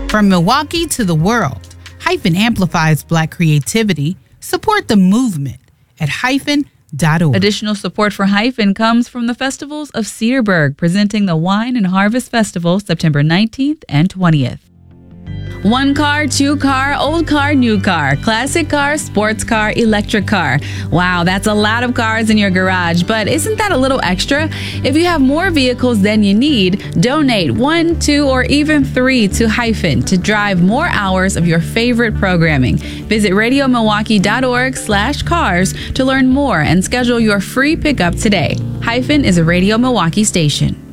From Milwaukee to the world, Hyphen amplifies Black creativity. Support the movement at hyphen.org. Additional support for Hyphen comes from the Festivals of Cedarburg, presenting the Wine and Harvest Festival September 19th and 20th. One car, two car, old car, new car, classic car, sports car, electric car. Wow, that's a lot of cars in your garage, but isn't that a little extra? If you have more vehicles than you need, donate 1, 2, or even 3 to Hyphen to drive more hours of your favorite programming. Visit radiomilwaukee.org/cars to learn more and schedule your free pickup today. Hyphen is a Radio Milwaukee station.